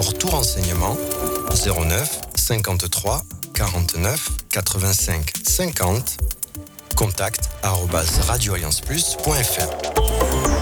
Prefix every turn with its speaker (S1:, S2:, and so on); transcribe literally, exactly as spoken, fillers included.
S1: Pour tout renseignement, zéro neuf cinquante-trois quarante-neuf quatre-vingt-cinq cinquante, contact arobase radio alliance plus point f r.